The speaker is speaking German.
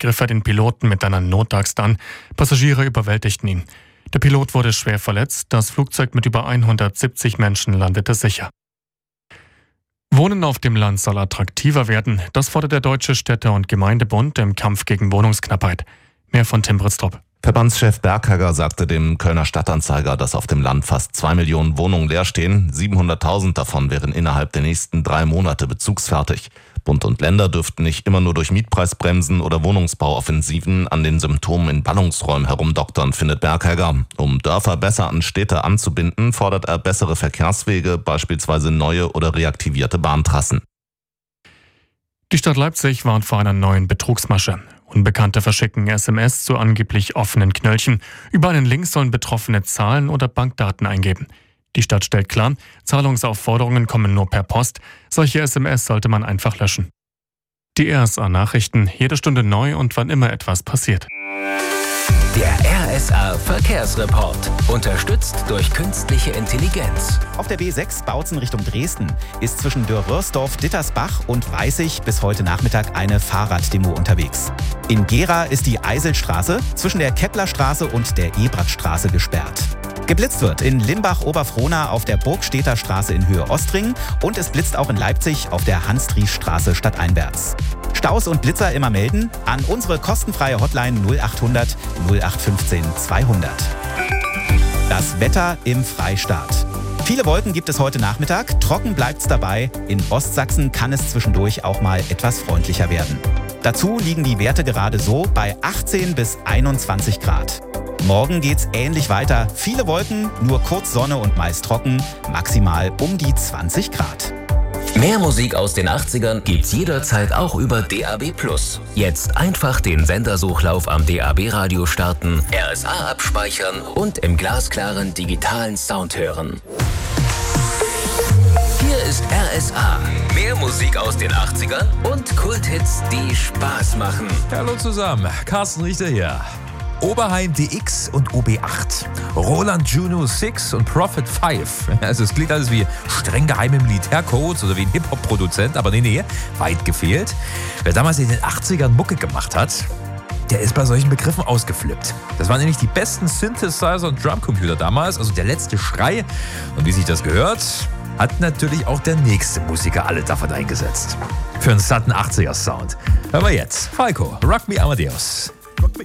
griff er den Piloten mit einer Notaxt an. Passagiere überwältigten ihn. Der Pilot wurde schwer verletzt. Das Flugzeug mit über 170 Menschen landete sicher. Wohnen auf dem Land soll attraktiver werden. Das fordert der Deutsche Städte- und Gemeindebund im Kampf gegen Wohnungsknappheit. Mehr von Tim Britztrup. Verbandschef Berghegger sagte dem Kölner Stadtanzeiger, dass auf dem Land fast 2 Millionen Wohnungen leer stehen. 700.000 davon wären innerhalb der nächsten 3 Monate bezugsfertig. Bund und Länder dürften nicht immer nur durch Mietpreisbremsen oder Wohnungsbauoffensiven an den Symptomen in Ballungsräumen herumdoktern, findet Berghegger. Um Dörfer besser an Städte anzubinden, fordert er bessere Verkehrswege, beispielsweise neue oder reaktivierte Bahntrassen. Die Stadt Leipzig warnt vor einer neuen Betrugsmasche. Unbekannte verschicken SMS zu angeblich offenen Knöllchen. Über einen Link sollen Betroffene Zahlen oder Bankdaten eingeben. Die Stadt stellt klar, Zahlungsaufforderungen kommen nur per Post. Solche SMS sollte man einfach löschen. Die RSA-Nachrichten, jede Stunde neu und wann immer etwas passiert. Der RSA-Verkehrsreport, unterstützt durch künstliche Intelligenz. Auf der B6 Bautzen Richtung Dresden ist zwischen Dürr-Röhrsdorf, Dittersbach und Weißig bis heute Nachmittag eine Fahrraddemo unterwegs. In Gera ist die Eiselstraße zwischen der Keplerstraße und der Ebrachtstraße gesperrt. Geblitzt wird in Limbach-Oberfrohna auf der Burgstädter Straße in Höhe Ostring und es blitzt auch in Leipzig auf der Hans-Driesch-Straße stadteinwärts. Staus und Blitzer immer melden an unsere kostenfreie Hotline 0800 0815 200. Das Wetter im Freistaat. Viele Wolken gibt es heute Nachmittag, trocken bleibt's dabei. In Ostsachsen kann es zwischendurch auch mal etwas freundlicher werden. Dazu liegen die Werte gerade so bei 18 bis 21 Grad. Morgen geht's ähnlich weiter. Viele Wolken, nur kurz Sonne und meist trocken, maximal um die 20 Grad. Mehr Musik aus den 80ern gibt's jederzeit auch über DAB+. Jetzt einfach den Sendersuchlauf am DAB-Radio starten, RSA abspeichern und im glasklaren digitalen Sound hören. Hier ist RSA. Mehr Musik aus den 80ern und Kulthits, die Spaß machen. Hallo zusammen, Carsten Richter hier. Oberheim DX und OB8, Roland Juno 6 und Prophet 5. Also es klingt alles wie streng geheime Militärcodes oder wie ein Hip-Hop-Produzent, aber nee, weit gefehlt. Wer damals in den 80ern Mucke gemacht hat, der ist bei solchen Begriffen ausgeflippt. Das waren nämlich die besten Synthesizer und Drumcomputer damals, also der letzte Schrei. Und wie sich das gehört, hat natürlich auch der nächste Musiker alle davon eingesetzt. Für einen satten 80er-Sound. Hören wir jetzt Falco, Rock Me Amadeus.